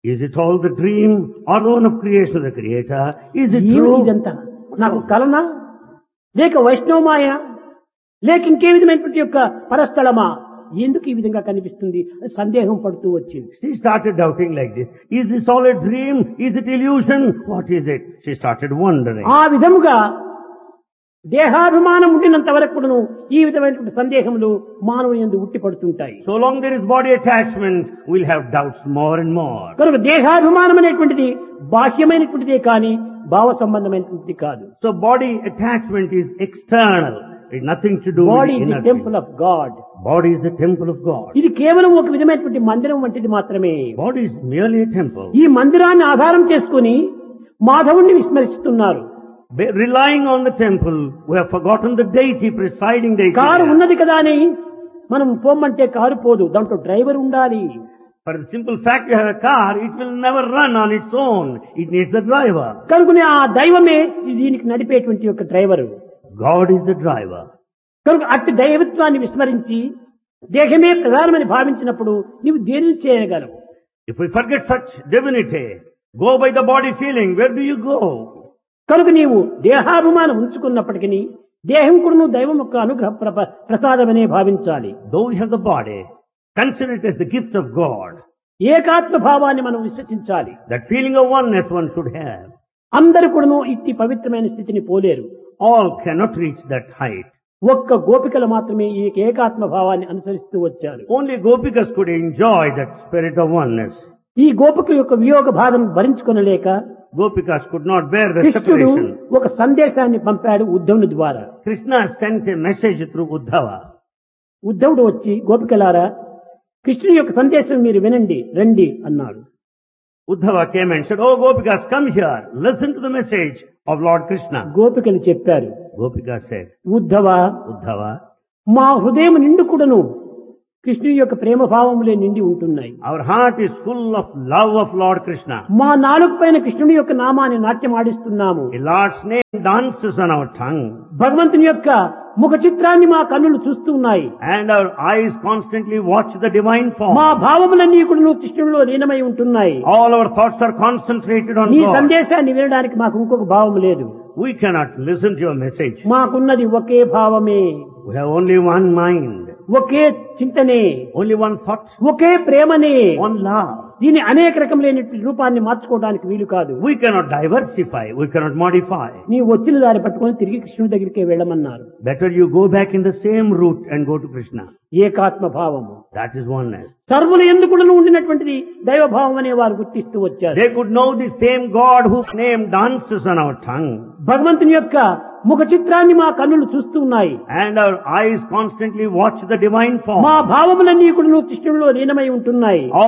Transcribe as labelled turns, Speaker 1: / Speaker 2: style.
Speaker 1: Is it all the dream or one of creation of the Creator? Is it
Speaker 2: ఏమి
Speaker 1: true?
Speaker 2: ఇదంతా నాకు కలనా లేక వైష్ణవమాయ లేక ఇంకే విధమైనటువంటి యొక్క పరస్థలమా ఎందుకు ఈ విధంగా కనిపిస్తుంది అని సందేహం పడుతూ వచ్చింది.
Speaker 1: She started doubting like this. Is this all a dream? Is it illusion? What is it? She started wondering.
Speaker 2: ఆ విధముగా దేహాభిమానం ఉండినంత వరకు కూడాను ఈ విధమైనటువంటి సందేహములు మానవుని యందు ఉట్టి పడుతుంటాయి.
Speaker 1: So long there is body attachment, we'll have doubts more and more.
Speaker 2: కనుక దేహాభిమానం అనేటువంటిది బాహ్యమైనటువంటిదే కానీ భావ సంబంధమైనటువంటిది కాదు.
Speaker 1: So body attachment is external. It's nothing to do
Speaker 2: body
Speaker 1: with
Speaker 2: is the
Speaker 1: inner
Speaker 2: temple of God.
Speaker 1: thing. Body is the temple of God.
Speaker 2: ఇది కేవలం ఒక విధమైనటువంటి మందిరం వంటిది మాత్రమే.
Speaker 1: Body is merely a temple.
Speaker 2: ఈ మందిరాన్ని ఆధారం చేసుకుని మాధవుణ్ణి విస్మరిస్తున్నారు.
Speaker 1: Relying on the temple, we have forgotten the deity presiding deity.
Speaker 2: Car ఉన్నది కదా అని మనం పోమ్మంటే కారు పోదు, దాంట్లో డ్రైవర్ ఉండాలి.
Speaker 1: For the simple fact you have a car, it will never run on its own. It needs the driver.
Speaker 2: కనుకనే ఆ దైవమే దీనికి నడిపేటువంటి యొక్క driver.
Speaker 1: God is the driver.
Speaker 2: కనుక అట్టి దైవత్వాన్ని విస్మరించి దేహమే ప్రధానమని భావించినప్పుడు నీవు దేనిని చేయగలవు?
Speaker 1: If we forget such divinity, go by the body feeling, where do you go?
Speaker 2: కనుక నీవు దేహాభిమానం ఉంచుకున్నప్పటికీ దేహం కూడా దైవం యొక్క అనుగ్రహ ప్రసాదమనే భావించాలి.
Speaker 1: Though we have the body, consider it as the gift of God.
Speaker 2: ఏకాత్మ భావాన్ని మనం విశ్వసించాలి.
Speaker 1: That feeling of oneness one should have.
Speaker 2: అందరూ కూడాను ఇట్టి పవిత్రమైన స్థితిని పోలేరు.
Speaker 1: All cannot reach that height.
Speaker 2: ఒక్క గోపికలు మాత్రమే ఈ ఏకాత్మ భావాన్ని అనుసరిస్తూ వచ్చారు.
Speaker 1: Only Gopikas could enjoy that spirit of oneness.
Speaker 2: ఈ గోపిక యొక్క వియోగ బాధం భరించుకొనలేక
Speaker 1: Gopikas could not bear the
Speaker 2: కృష్ణుడు
Speaker 1: separation.
Speaker 2: ఒక సందేశాన్ని పంపాడు ఉద్ధవుని ద్వారా.
Speaker 1: Krishna sent a message through Uddhava.
Speaker 2: ఉద్ధవుడు వచ్చి గోపికలారా కృష్ణుని యొక్క సందేశం మీరు వినండి రండి అన్నాడు.
Speaker 1: Uddhava came and said, "Oh Gopikas, come here. Listen to the message of Lord Krishna."
Speaker 2: గోపికలు చెప్పారు,
Speaker 1: Gopika said,
Speaker 2: ఉద్ధవ
Speaker 1: Uddhava,
Speaker 2: మా హృదయం నిండు కూడాను కృష్ణుని యొక్క ప్రేమ భావములే నిండి ఉంటున్నాయి.
Speaker 1: our heart is full of love of Lord Krishna.
Speaker 2: మా నాలుక పైన కృష్ణుని యొక్క నామాన్ని నాట్యం ఆడిస్తున్నాము.
Speaker 1: A Lord's name dances on our tongue.
Speaker 2: భగవంతుని యొక్క ముఖ చిత్రాన్ని మా కన్నులు చూస్తూ ఉన్నాయి.
Speaker 1: And our eyes constantly watch the divine form.
Speaker 2: మా భావములన్నీ కూడా కృష్ణుడిలో లీనమై ఉంటున్నాయి.
Speaker 1: All our thoughts are concentrated on
Speaker 2: నీ
Speaker 1: God.
Speaker 2: సందేశాన్ని వినడానికి మాకు ఇంకొక భావం లేదు.
Speaker 1: We cannot listen to your message.
Speaker 2: మాకున్నది ఒకే భావమే,
Speaker 1: We have only one mind,
Speaker 2: okay చింతనే,
Speaker 1: only one thought,
Speaker 2: ఒకే ప్రేమనే.
Speaker 1: one love.
Speaker 2: దీని అనేక రకములైనటువంటి రూపాన్ని మార్చుకోవడానికి వీలు కాదు.
Speaker 1: We cannot diversify, we cannot modify.
Speaker 2: నీ వచ్చిన దారి పట్టుకొని తిరిగి కృష్ణుడి దగ్గరికే వెళ్ళమన్నారు.
Speaker 1: Better you go back in the same route and go to Krishna.
Speaker 2: ఏకాత్మ భావము
Speaker 1: That is oneness.
Speaker 2: సర్వులు ఎందుకు ఉండినటువంటిది దైవభావం అనే వారు గుర్తిస్తూ వచ్చారు.
Speaker 1: They could know the same God whose name dances on our tongue.
Speaker 2: భగవంతుని యొక్క ముఖ చిత్రాన్ని మా కన్నులు చూస్తూ ఉన్నాయి.
Speaker 1: And our eyes constantly watch the divine form.
Speaker 2: మా భావములన్నీ కూడా కృష్ణుడిలో లీనమై ఉంటున్నాయి.